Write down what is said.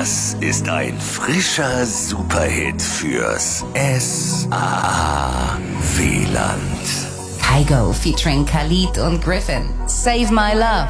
Das ist ein frischer Superhit fürs S-A-W-Land. Kygo featuring Khalid und Griffin. Save My Love.